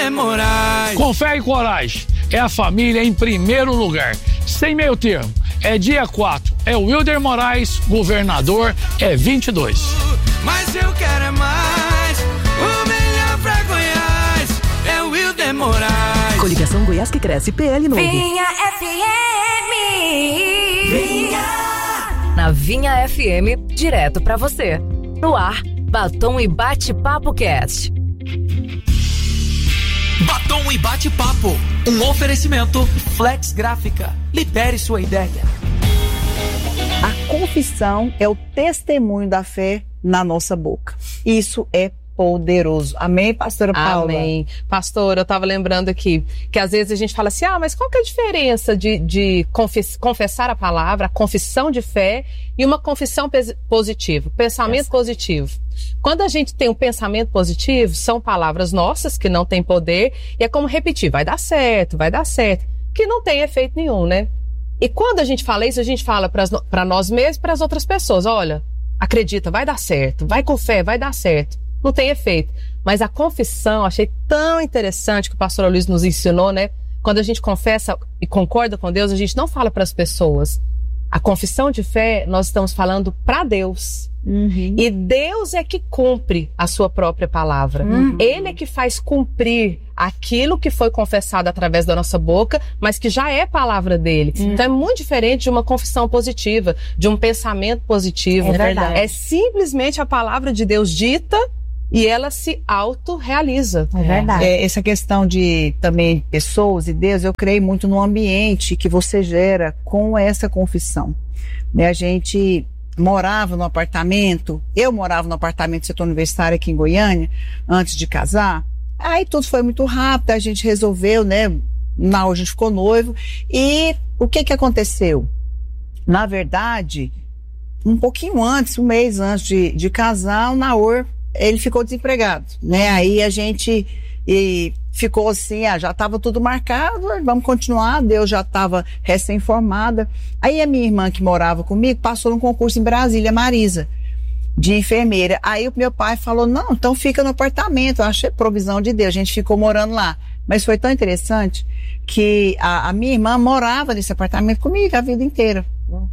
Wilder Moraes. Com fé e coragem, é a família em primeiro lugar. Sem meio termo, é dia 4, é o Wilder Moraes, governador, é 22. Mas eu quero é mais, o melhor pra Goiás, é o Wilder Moraes. Coligação Goiás que cresce, PL novo. Vinha FM. Vinha. Na Vinha FM, direto pra você. No ar, Batom e Bate-Papo Cast. Batom e Bate-Papo, um oferecimento Flex Gráfica. Libere sua ideia. A confissão é o testemunho da fé na nossa boca. Isso é poderoso. Amém, pastora Paula? Amém. Pastora, eu estava lembrando aqui que às vezes a gente fala assim, mas qual que é a diferença de confessar a palavra, a confissão de fé e uma confissão positiva, pensamento positivo? Quando a gente tem um pensamento positivo, são palavras nossas que não têm poder e é como repetir, vai dar certo, que não tem efeito nenhum, né? E quando a gente fala isso, a gente fala para nós mesmos e para as outras pessoas, olha, acredita, vai dar certo, vai com fé, vai dar certo. Não tem efeito. Mas a confissão, achei tão interessante que o pastor Luiz nos ensinou, né? Quando a gente confessa e concorda com Deus, a gente não fala para as pessoas. A confissão de fé, nós estamos falando para Deus. Uhum. E Deus é que cumpre a sua própria palavra. Uhum. Ele é que faz cumprir aquilo que foi confessado através da nossa boca, mas que já é palavra dele. Uhum. Então é muito diferente de uma confissão positiva, de um pensamento positivo. É verdade. É simplesmente a palavra de Deus dita e ela se autorrealiza. É verdade. Essa questão de também pessoas e Deus, eu creio muito no ambiente que você gera com essa confissão. Né? A gente morava no apartamento, eu morava no apartamento do setor universitário aqui em Goiânia, antes de casar. Aí tudo foi muito rápido, a gente resolveu, né? A gente ficou noivo. E o que aconteceu? Na verdade, um pouquinho antes, um mês antes de casar, o Naor, ele ficou desempregado, né? Aí a gente ficou assim, já estava tudo marcado, vamos continuar, Deus já estava recém-formada. Aí a minha irmã que morava comigo passou num concurso em Brasília, Marisa, de enfermeira. Aí o meu pai falou, não, então fica no apartamento. Eu achei provisão de Deus, a gente ficou morando lá. Mas foi tão interessante que a minha irmã morava nesse apartamento comigo a vida inteira.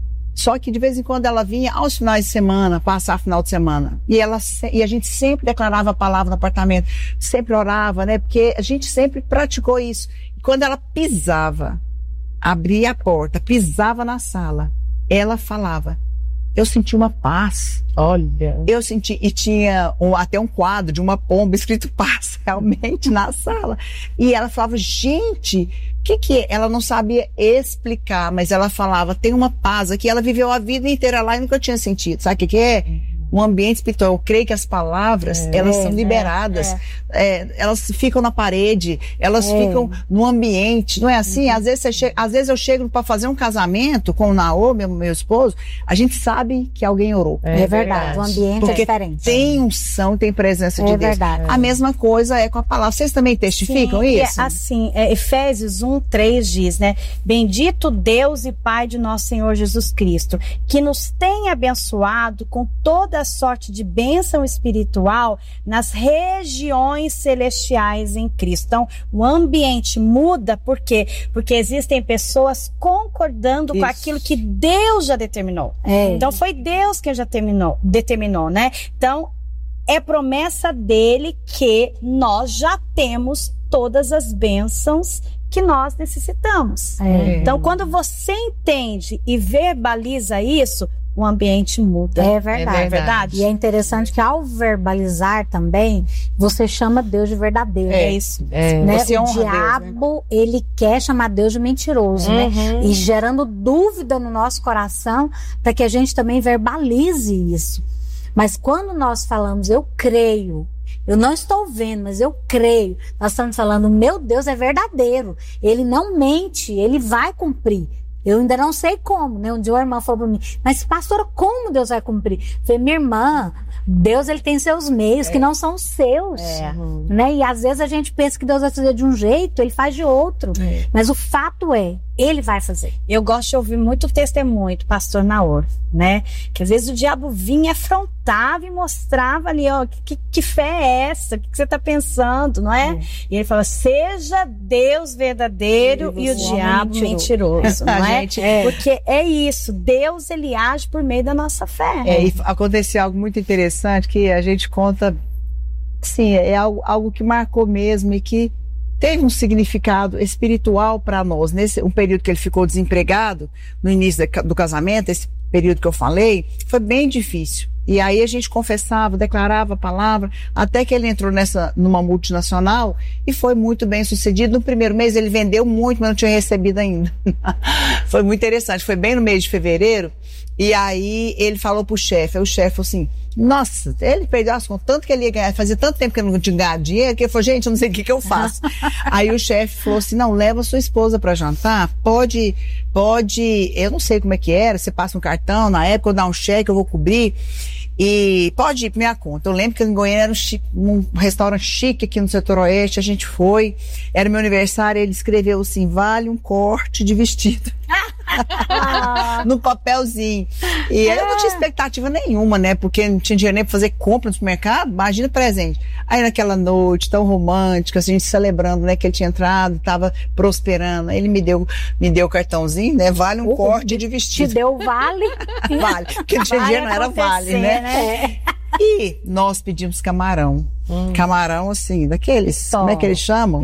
Só que de vez em quando ela vinha aos finais de semana, passar final de semana. E a gente sempre declarava a palavra no apartamento, sempre orava, né? Porque a gente sempre praticou isso. E quando ela pisava, abria a porta, pisava na sala, ela falava, eu senti uma paz. Olha. Eu senti, e tinha até um quadro de uma pomba escrito paz, realmente, na sala. E ela falava, gente, o que é? Ela não sabia explicar, mas ela falava, tem uma paz aqui. Ela viveu a vida inteira lá e nunca tinha sentido. Sabe o que é? Um ambiente espiritual. Eu creio que as palavras, elas são liberadas. Elas ficam na parede, elas ficam no ambiente. Não é assim? Às vezes eu chego para fazer um casamento com o Naor, meu esposo, a gente sabe que alguém orou. É verdade. O ambiente porque é diferente. Tem unção, tem presença de Deus. Verdade. A mesma coisa é com a palavra. Vocês também testificam isso? Assim, Efésios 1:3 diz, né? Bendito Deus e Pai de nosso Senhor Jesus Cristo, que nos tem abençoado com toda a sorte de bênção espiritual nas regiões celestiais em Cristo. Então, o ambiente muda, por quê? Porque existem pessoas concordando com aquilo que Deus já determinou. Então, foi Deus que já determinou, né? Então, é promessa dele que nós já temos todas as bênçãos que nós necessitamos. Então, quando você entende e verbaliza isso, o ambiente muda. É verdade. E é interessante que ao verbalizar também, você chama Deus de verdadeiro. É isso. Né? O diabo, ele quer chamar Deus de mentiroso, né? E gerando dúvida no nosso coração para que a gente também verbalize isso. Mas quando nós falamos, eu creio, eu não estou vendo, mas eu creio, nós estamos falando, meu Deus é verdadeiro, ele não mente, ele vai cumprir. Eu ainda não sei como, né? Um dia uma irmã falou para mim, mas pastora, como Deus vai cumprir? Eu falei, minha irmã, Deus ele tem seus meios que não são os seus, né? E às vezes a gente pensa que Deus vai fazer de um jeito, ele faz de outro. Mas o fato é, Ele vai fazer. Eu gosto de ouvir muito o testemunho do pastor Naor, né? Que às vezes o diabo vinha, afrontava e mostrava ali, ó, que fé é essa? O que você tá pensando, não é? E ele fala, seja Deus verdadeiro e o diabo mentiroso, não é? Porque é isso, Deus, ele age por meio da nossa fé. E aconteceu algo muito interessante que a gente conta, sim, é algo que marcou mesmo e que teve um significado espiritual para nós. Nesse um período que ele ficou desempregado, no início do casamento, esse período que eu falei, foi bem difícil. E aí a gente confessava, declarava a palavra, até que ele entrou numa multinacional e foi muito bem sucedido. No primeiro mês ele vendeu muito, mas não tinha recebido ainda. Foi muito interessante, foi bem no mês de fevereiro. E aí ele falou pro chefe, aí o chefe falou assim, nossa, ele perdeu as contas, tanto que ele ia ganhar, fazia tanto tempo que ele não tinha ganhado dinheiro, que ele falou, gente, eu não sei o que eu faço. Aí o chefe falou assim, não, leva sua esposa pra jantar, pode, eu não sei como é que era, você passa um cartão, na época eu dar um cheque, eu vou cobrir, e pode ir pra minha conta. Eu lembro que em Goiânia era um restaurante chique aqui no setor oeste, a gente foi, era meu aniversário, ele escreveu assim, vale um corte de vestido. No papelzinho. E eu não tinha expectativa nenhuma, né? Porque não tinha dinheiro nem pra fazer compra no supermercado. Imagina presente. Aí naquela noite tão romântica, a gente celebrando, né? Que ele tinha entrado, tava prosperando. Aí ele me deu o cartãozinho, né? Vale um corte de vestido. Te deu vale? Vale. Porque não tinha dinheiro, não era vale, né? E nós pedimos camarão. Camarão, assim, daqueles, como é que eles chamam?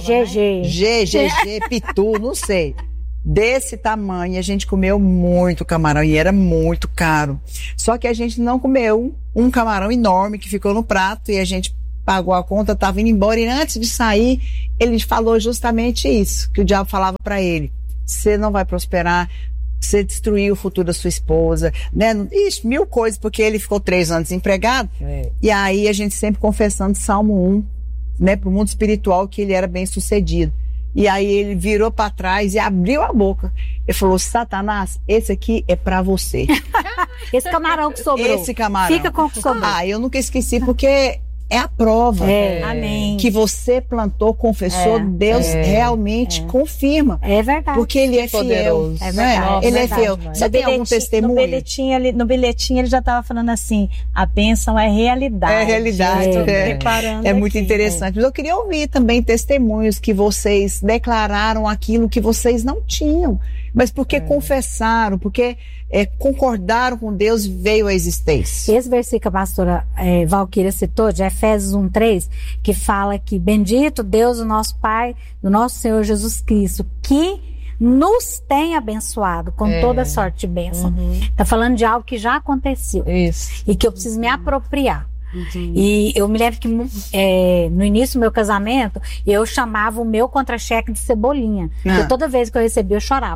GGG, pitu, não sei. Desse tamanho, a gente comeu muito camarão e era muito caro. Só que a gente não comeu um camarão enorme que ficou no prato e a gente pagou a conta, tava indo embora e antes de sair, ele falou justamente isso, que o diabo falava pra ele, você não vai prosperar, você destruiu o futuro da sua esposa, né? Ixi, 1000 coisas, porque ele ficou 3 anos desempregado. E aí a gente sempre confessando Salmo 1, né, pro mundo espiritual que ele era bem sucedido. E aí ele virou pra trás e abriu a boca. Ele falou, Satanás, esse aqui é pra você. Esse camarão que sobrou. Esse camarão. Fica com o que sobrou. Eu nunca esqueci, porque é a prova. Amém. Que você plantou, confessou, Deus realmente confirma. É verdade. Porque ele é fiel. É verdade. Ele é fiel. Você tem algum testemunho? No bilhetinho ele já estava falando assim, a bênção é realidade. É realidade. É muito interessante. Mas eu queria ouvir também testemunhos que vocês declararam aquilo que vocês não tinham. Mas porque confessaram, porque concordaram com Deus, veio à existência. Esse versículo que a pastora Valquíria citou, de Efésios 1:3, que fala que bendito Deus, o nosso Pai, do nosso Senhor Jesus Cristo, que nos tem abençoado com toda sorte de bênção. Tá falando de algo que já aconteceu. Isso. E que eu preciso me apropriar. E eu me lembro que no início do meu casamento, eu chamava o meu contra-cheque de Cebolinha. Porque toda vez que eu recebia, eu chorava.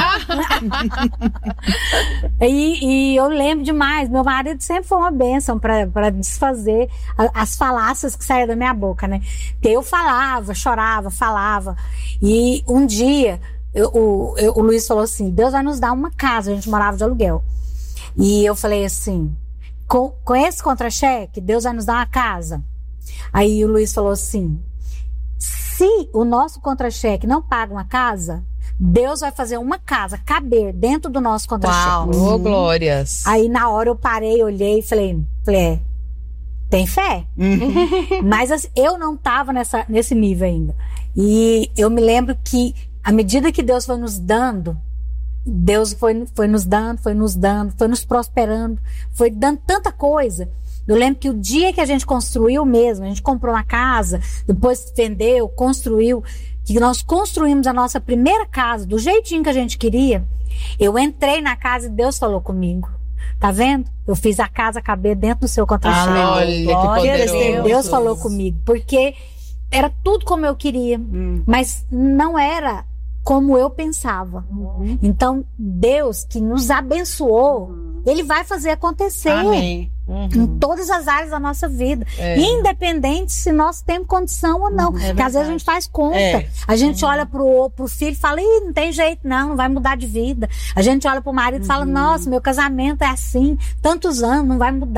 E eu lembro demais, meu marido sempre foi uma bênção para desfazer as falácias que saíam da minha boca, né? Porque eu falava, chorava, falava. E um dia, o Luiz falou assim, Deus vai nos dar uma casa, a gente morava de aluguel. E eu falei assim, com esse contra-cheque, Deus vai nos dar uma casa. Aí o Luiz falou assim, se o nosso contra-cheque não paga uma casa, Deus vai fazer uma casa caber dentro do nosso contra-cheque. Uau, glórias. Aí na hora eu parei, olhei e falei, tem fé? Mas assim, eu não estava nesse nível ainda. E eu me lembro que, à medida que Deus foi nos dando, Deus foi nos dando, foi nos prosperando, foi dando tanta coisa. Eu lembro que o dia que a gente construiu mesmo, a gente comprou uma casa, depois vendeu, construiu, que nós construímos a nossa primeira casa do jeitinho que a gente queria, eu entrei na casa e Deus falou comigo. Tá vendo? Eu fiz a casa caber dentro do seu contra-cheque. Olha, que poderoso. Deus falou comigo, porque era tudo como eu queria, mas não era como eu pensava. Então, Deus que nos abençoou, Ele vai fazer acontecer. Amém. Em todas as áreas da nossa vida. Independente se nós temos condição ou não. Porque às vezes a gente faz conta. A gente olha pro filho e fala, ih, não tem jeito não vai mudar de vida. A gente olha pro marido e fala, nossa, meu casamento é assim, tantos anos, não vai mudar.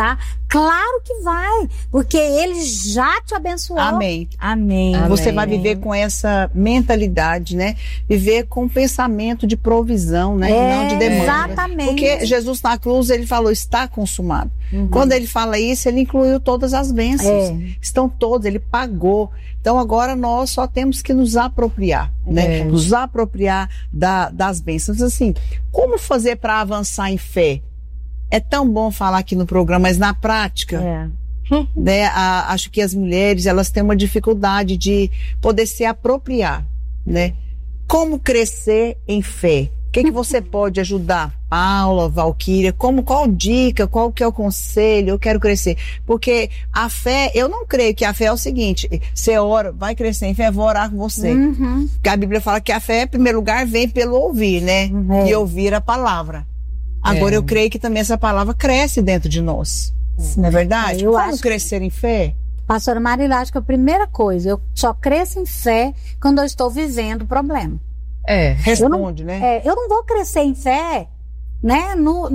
Claro que vai, porque Ele já te abençoou. Amém. Amém. Você vai viver com essa mentalidade, né? Viver com pensamento de provisão, né? E não de demanda. Exatamente. Porque Jesus na cruz, ele falou, está consumado. Quando ele fala isso, ele incluiu todas as bênçãos. Estão todas, ele pagou. Então agora nós só temos que nos apropriar, né? Nos apropriar das bênçãos. Assim, como fazer para avançar em fé? É tão bom falar aqui no programa, mas na prática, né, acho que as mulheres, elas têm uma dificuldade de poder se apropriar, né? Como crescer em fé? O que você pode ajudar? Paula, Valquíria, qual dica, qual que é o conselho? Eu quero crescer. Porque a fé, eu não creio que a fé é o seguinte, você ora, vai crescer em fé, eu vou orar com você. Porque a Bíblia fala que a fé, em primeiro lugar, vem pelo ouvir, né? E ouvir a palavra. Agora eu creio que também essa palavra cresce dentro de nós. Não é verdade? Como crescer em fé? Pastora Marília, acho que a primeira coisa, eu só cresço em fé quando eu estou vivendo o problema. Responde, né? Eu não vou crescer em fé, né,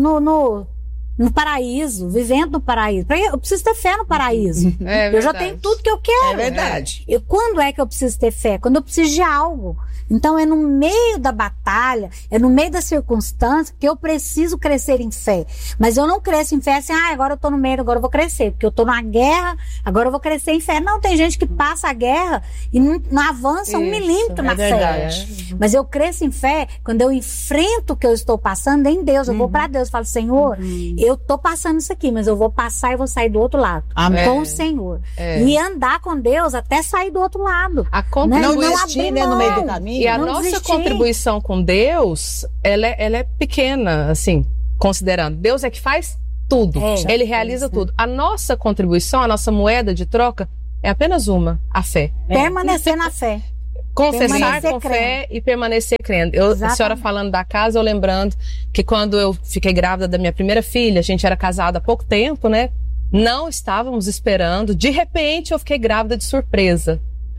no paraíso, vivendo no paraíso. Eu preciso ter fé no paraíso. Eu já tenho tudo que eu quero. É verdade. E quando é que eu preciso ter fé? Quando eu preciso de algo. Então é no meio da batalha, é no meio da circunstância que eu preciso crescer em fé. Mas eu não cresço em fé assim, agora eu tô no meio, agora eu vou crescer. Porque eu tô na guerra, agora eu vou crescer em fé. Não, tem gente que passa a guerra e não avança 1 milímetro na fé. Mas eu cresço em fé quando eu enfrento o que eu estou passando em Deus. Eu vou pra Deus e falo, Senhor, eu tô passando isso aqui, mas eu vou passar e vou sair do outro lado. Com o Senhor. E andar com Deus até sair do outro lado. Não desistir, né, no meio do caminho. E a nossa contribuição com Deus, ela é pequena, assim, considerando. Deus é que faz tudo. Ele realiza tudo. A nossa contribuição, a nossa moeda de troca é apenas uma, a fé. Permanecer na fé. Confessar com fé e permanecer crendo. A senhora falando da casa, eu lembrando que quando eu fiquei grávida da minha primeira filha, a gente era casada há pouco tempo, né? Não estávamos esperando. De repente, eu fiquei grávida de surpresa.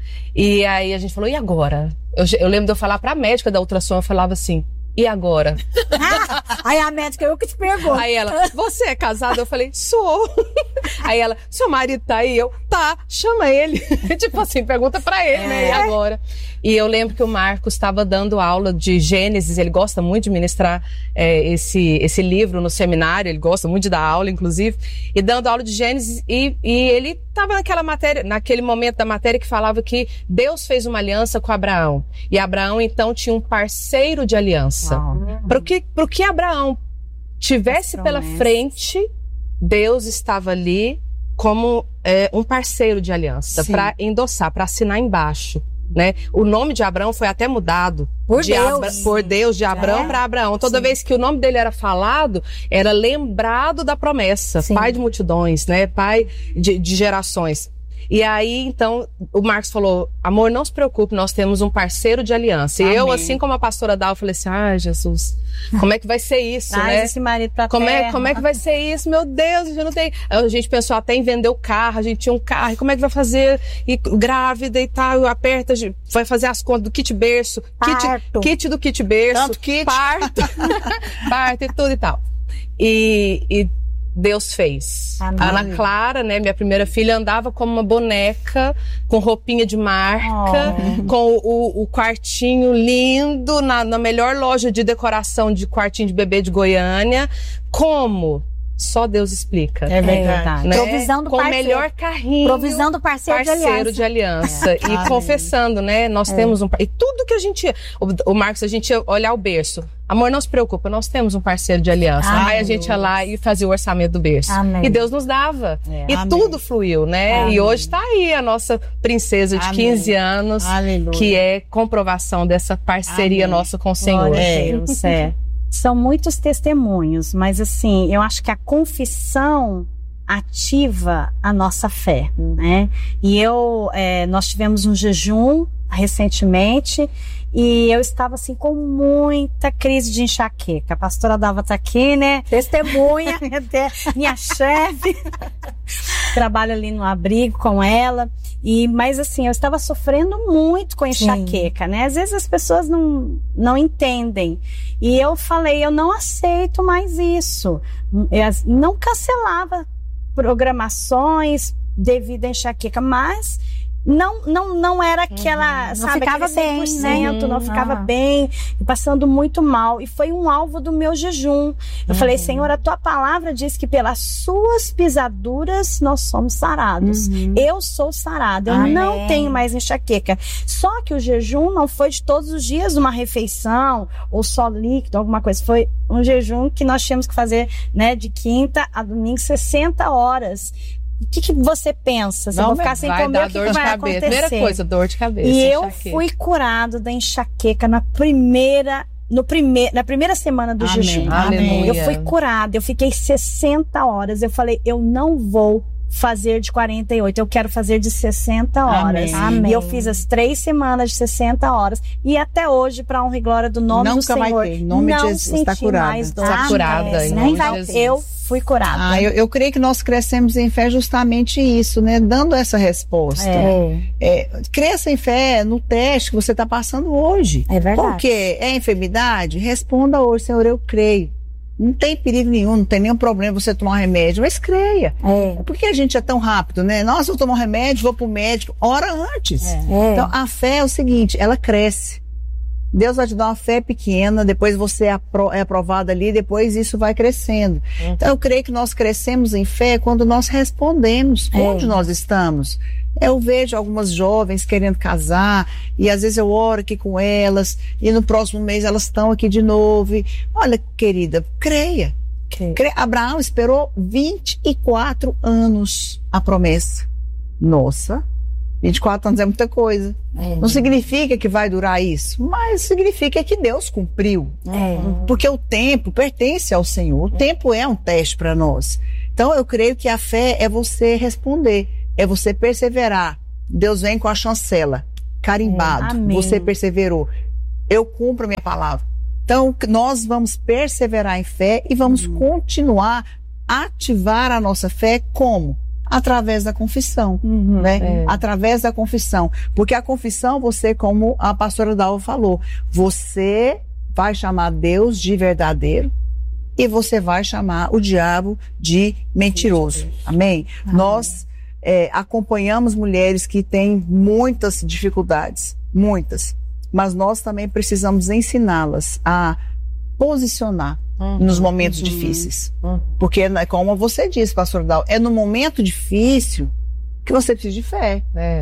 E aí a gente falou, e agora? Eu lembro de eu falar pra médica da ultrassom, eu falava assim, e agora? Aí a médica, eu que te pergunto. Aí ela, você é casada? Eu falei, sou. Aí ela, seu marido tá aí? Eu, tá, chama ele. Tipo assim, pergunta pra ele, né? E agora? E eu lembro que o Marcos estava dando aula de Gênesis, ele gosta muito de ministrar esse livro no seminário, ele gosta muito de dar aula, inclusive, e dando aula de Gênesis, e ele estava naquele momento da matéria que falava que Deus fez uma aliança com Abraão, e Abraão então tinha um parceiro de aliança. Para que Abraão tivesse pela frente, Deus estava ali como um parceiro de aliança, para endossar, para assinar embaixo. Né? O nome de Abraão foi até mudado por Deus, de Abraão para Abraão. Toda vez que o nome dele era falado, era lembrado da promessa. Pai de multidões, né? Pai de gerações. E aí, então, o Marcos falou, amor, não se preocupe, nós temos um parceiro de aliança. E eu, assim como a pastora Dal, falei assim, Jesus, como é que vai ser isso, né? Esse marido pra como é que vai ser isso? Meu Deus, a gente não tem... A gente pensou até em vender o carro, a gente tinha um carro, e como é que vai fazer? E grávida e tal, aperta, vai fazer as contas do kit berço, kit do kit berço, tanto kit, parto e tudo e tal. E Deus fez. Amém. A Ana Clara, né, minha primeira filha, andava como uma boneca, com roupinha de marca, com o quartinho lindo, na melhor loja de decoração de quartinho de bebê de Goiânia. Como? Só Deus explica. É verdade. Né? Provisão do parceiro. Com o melhor carrinho. Provisão do parceiro de aliança. E confessando, né? Nós temos um... E tudo que a gente... O Marcos, a gente ia olhar o berço. Amor, não se preocupa, nós temos um parceiro de aliança. Aí a gente ia lá e fazia o orçamento do berço. E Deus nos dava. E tudo fluiu, né? E hoje tá aí a nossa princesa de 15 anos, que é comprovação dessa parceria nossa com o Senhor. Deus, São muitos testemunhos, mas assim, eu acho que a confissão ativa a nossa fé, né? E nós tivemos um jejum recentemente e eu estava assim com muita crise de enxaqueca. A pastora Dalva tá aqui, né? Testemunha, minha chefe. Trabalho ali no abrigo com ela. Mas assim, eu estava sofrendo muito com enxaqueca, né? Às vezes as pessoas não entendem. E eu falei, eu não aceito mais isso. Eu não cancelava programações devido à enxaqueca, mas não era aquela, Não sabe, ficava aquele 100%, bem, né? não ficava bem, e passando muito mal. E foi um alvo do meu jejum. Eu falei, Senhor, a tua palavra diz que pelas suas pisaduras nós somos sarados. Eu sou sarada, eu não tenho mais enxaqueca. Só que o jejum não foi de todos os dias uma refeição, ou só líquido, alguma coisa. Foi um jejum que nós tínhamos que fazer, né, de quinta a domingo, 60 horas. O que você pensa? Se eu vou ficar sem comer, o que vai acontecer? Primeira coisa, dor de cabeça. E eu fui curado da enxaqueca na primeira semana do jejum. Aleluia. Eu fui curada, eu fiquei 60 horas. Eu falei, eu não vou fazer de 48, eu quero fazer de 60 horas. Amém. E eu fiz as 3 semanas de 60 horas. E até hoje, para honra e glória do nome do Senhor, vai ter. Em nome de Jesus, senti está curada. mais dor. Está curada, em nome de Jesus. Eu fui curada. Eu creio que nós crescemos em fé justamente isso, né? Dando essa resposta. Cresça em fé no teste que você está passando hoje. É verdade. Porque é enfermidade? Responda hoje, Senhor, eu creio. Não tem perigo nenhum, não tem nenhum problema você tomar um remédio, mas creia. Por que a gente é tão rápido, né? Nossa, eu tomo um remédio, vou pro médico. Ora antes. Então, a fé é o seguinte, ela cresce. Deus vai te dar uma fé pequena, depois você é aprovado ali, depois isso vai crescendo. Então, eu creio que nós crescemos em fé quando nós respondemos onde nós estamos. Eu vejo algumas jovens querendo casar, e às vezes eu oro aqui com elas, e no próximo mês elas estão aqui de novo. E, olha, querida, creia. Abraão esperou 24 anos a promessa. Nossa, 24 anos é muita coisa. Não significa que vai durar isso, mas significa que Deus cumpriu. Porque o tempo pertence ao Senhor. O tempo é um teste para nós. Então eu creio que a fé é você responder, é você perseverar. Deus vem com a chancela, carimbado. Você perseverou. Eu cumpro a minha palavra. Então nós vamos perseverar em fé e vamos continuar a ativar a nossa fé como? Através da confissão, né? Através da confissão. Porque a confissão, você, como a pastora Dalva falou, você vai chamar Deus de verdadeiro e você vai chamar o diabo de mentiroso. Amém? Nós acompanhamos mulheres que têm muitas dificuldades, muitas, mas nós também precisamos ensiná-las a posicionar nos momentos difíceis. Porque, como você disse, pastor Dal, é no momento difícil que você precisa de fé.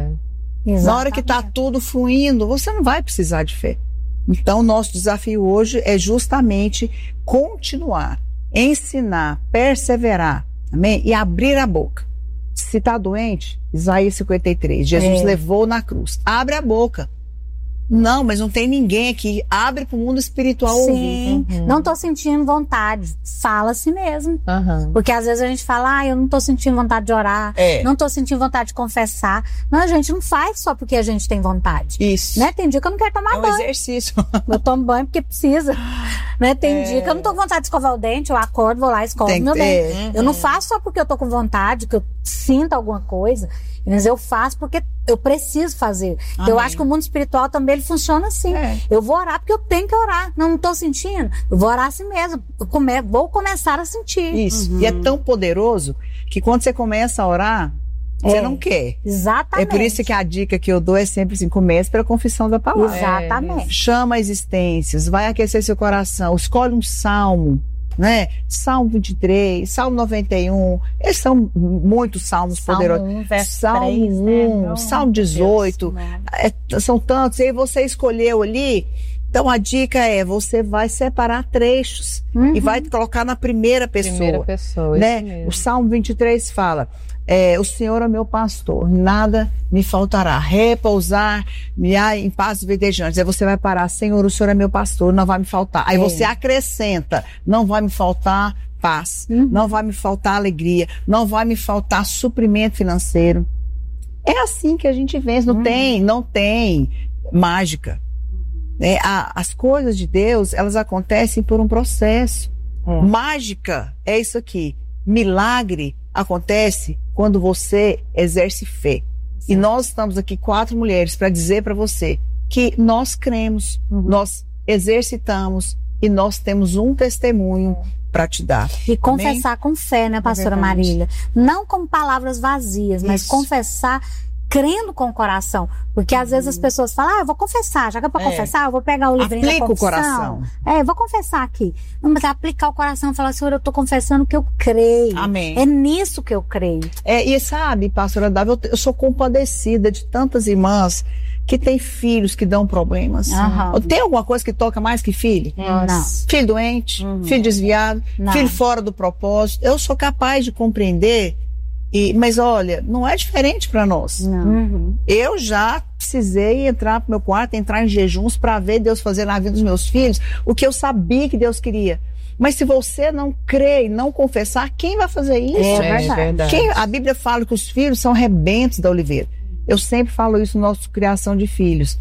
Na hora que está tudo fluindo, você não vai precisar de fé. Então, nosso desafio hoje é justamente continuar, ensinar, perseverar, amém? E abrir a boca. Se está doente, Isaías 53, Jesus levou na cruz. Abre a boca. Não, mas não tem ninguém aqui. Abre para o mundo espiritual ouvir. Não tô sentindo vontade. Fala assim mesmo. Porque às vezes a gente fala, eu não tô sentindo vontade de orar, não tô sentindo vontade de confessar. Mas a gente não faz só porque a gente tem vontade. Isso. Né? Tem dia que eu não quero tomar banho. Exercício. Eu tomo banho porque precisa. Né? Tem dia que eu não tô com vontade de escovar o dente, eu acordo, vou lá e escovo meu dente. Eu não faço só porque eu tô com vontade, que eu sinto alguma coisa. Mas eu faço porque eu preciso fazer. Então, eu acho que o mundo espiritual também ele funciona assim. Eu vou orar porque eu tenho que orar. Não estou sentindo. Eu vou orar assim mesmo. Vou começar a sentir. Isso. E é tão poderoso que quando você começa a orar, você não quer. Exatamente. É por isso que a dica que eu dou é sempre assim, comece pela confissão da palavra. Exatamente. Chama existências, vai aquecer seu coração, escolhe um salmo, né? Salmo 23, Salmo 91, esses são muitos salmos poderosos. 1, verso Salmo 3, 1, né? Salmo 18, são tantos, e aí você escolheu ali. Então a dica é, você vai separar trechos e vai colocar na primeira pessoa. Né? O Salmo 23 fala, o Senhor é meu pastor, nada me faltará, repousar-me em pastos verdejantes. Aí você vai parar, Senhor, o Senhor é meu pastor, não vai me faltar. Aí você acrescenta, não vai me faltar paz, não vai me faltar alegria, não vai me faltar suprimento financeiro. É assim que a gente vence, não tem mágica. As coisas de Deus, elas acontecem por um processo. Mágica é isso aqui. Milagre acontece quando você exerce fé. E nós estamos aqui 4 mulheres para dizer para você que nós cremos, nós exercitamos e nós temos um testemunho para te dar. E confessar com fé, né, pastora Marília? Não com palavras vazias, mas confessar crendo com o coração. Porque às vezes as pessoas falam, eu vou confessar, já que é pra confessar, eu vou pegar o livrinho da confissão. Aplica o coração. Eu vou confessar aqui. Não, mas aplicar o coração e falar, Senhor, eu tô confessando que eu creio. Amém. É nisso que eu creio. E sabe, pastora Dávila, eu sou compadecida de tantas irmãs que têm filhos que dão problemas. Tem alguma coisa que toca mais que filho? Não. Filho doente, filho desviado, filho fora do propósito. Eu sou capaz de compreender. Mas olha, não é diferente para nós. Eu já precisei entrar pro meu quarto, entrar em jejuns para ver Deus fazer na vida dos meus filhos o que eu sabia que Deus queria. Mas se você não crê e não confessar, quem vai fazer isso? É verdade. A Bíblia fala que os filhos são rebentos da oliveira. Eu sempre falo isso na nossa criação de filhos.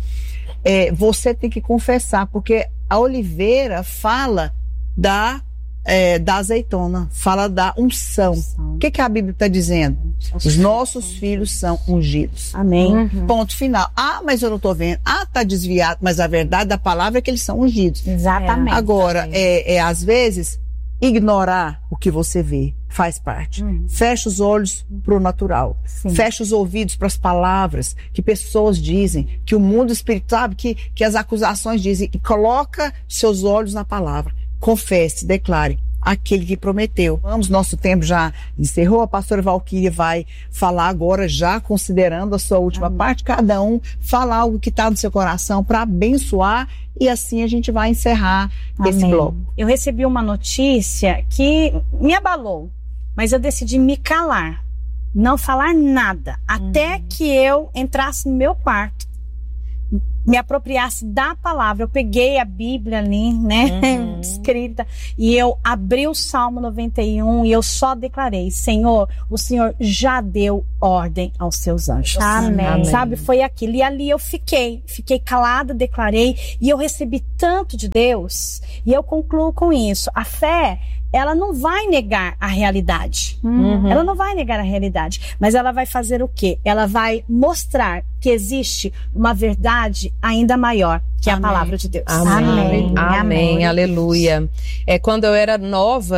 Você tem que confessar, porque a oliveira fala da azeitona, fala da unção. O que a Bíblia está dizendo? Os nossos filhos são ungidos. Amém. Ponto final. Mas eu não estou vendo. Tá desviado. Mas a verdade da palavra é que eles são ungidos. Exatamente. Agora, às vezes, ignorar o que você vê faz parte. Fecha os olhos para o natural. Fecha os ouvidos para as palavras que pessoas dizem, que o mundo espiritual, sabe, que as acusações dizem. E coloca seus olhos na palavra. Confesse, declare aquele que prometeu. Nosso tempo já encerrou, a pastora Valquíria vai falar agora, já considerando a sua última parte, cada um fala algo que está no seu coração para abençoar, e assim a gente vai encerrar esse bloco. Eu recebi uma notícia que me abalou, mas eu decidi me calar, não falar nada, até que eu entrasse no meu quarto, me apropriasse da palavra. Eu peguei a Bíblia ali, né, escrita, e eu abri o Salmo 91 e eu só declarei, Senhor, o Senhor já deu ordem aos seus anjos. Amém. Sabe, foi aquilo. E ali eu fiquei calada, declarei, e eu recebi tanto de Deus, e eu concluo com isso. A fé, ela não vai negar a realidade. Ela não vai negar a realidade. Mas ela vai fazer o quê? Ela vai mostrar que existe uma verdade ainda maior, que é a palavra de Deus. Amém. Aleluia. Quando eu era nova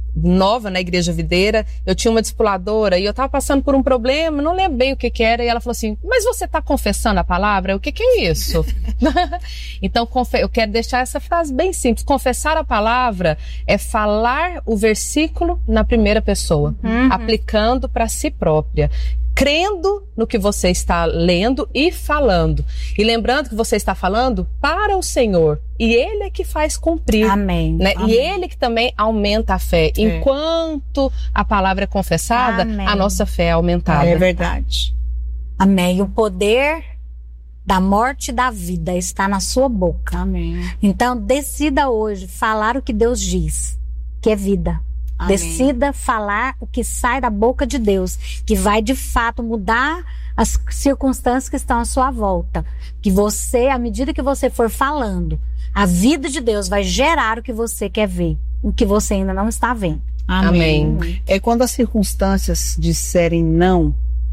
na Igreja Videira, eu tinha uma discipuladora e eu estava passando por um problema, não lembro bem o que era, e ela falou assim, mas você está confessando a palavra? O que é isso? Então, eu quero deixar essa frase bem simples. Confessar a palavra é falar o versículo na primeira pessoa, aplicando para si própria, crendo no que você está lendo e falando. E lembrando que você está falando para o Senhor. E Ele é que faz cumprir. Amém. Né? Amém. E Ele que também aumenta a fé. Enquanto a palavra é confessada, a nossa fé é aumentada. É verdade. Amém. O poder da morte e da vida está na sua boca. Amém. Então, decida hoje falar o que Deus diz, que é vida. Amém. Decida falar o que sai da boca de Deus, que vai de fato mudar as circunstâncias que estão à sua volta. Que você, à medida que você for falando, a vida de Deus vai gerar o que você quer ver, o que você ainda não está vendo. Amém. Quando as circunstâncias disserem não,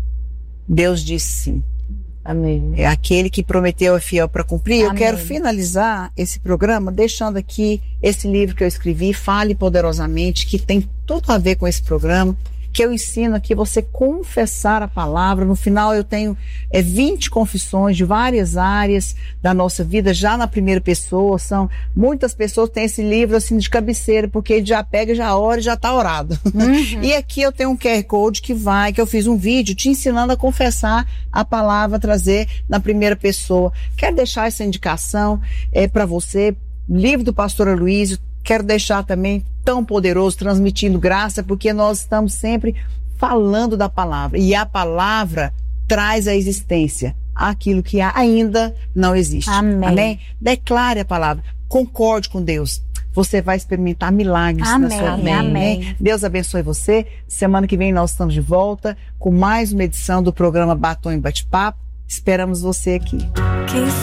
Deus diz sim. Amém. É aquele que prometeu é fiel para cumprir. Amém. Eu quero finalizar esse programa deixando aqui esse livro que eu escrevi, Fale Poderosamente, que tem tudo a ver com esse programa, que eu ensino aqui você confessar a palavra. No final eu tenho 20 confissões de várias áreas da nossa vida, já na primeira pessoa. Muitas pessoas têm esse livro assim de cabeceira, porque ele já pega, já ora e já está orado. E aqui eu tenho um QR Code que eu fiz um vídeo te ensinando a confessar a palavra, trazer na primeira pessoa. Quero deixar essa indicação para você, livro do pastor Aloysio. Quero deixar também tão poderoso, transmitindo graça, porque nós estamos sempre falando da palavra. E a palavra traz à existência aquilo que ainda não existe. Amém. Amém? Declare a palavra. Concorde com Deus. Você vai experimentar milagres na sua vida. Amém. Deus abençoe você. Semana que vem nós estamos de volta com mais uma edição do programa Batom e Bate-Papo. Esperamos você aqui.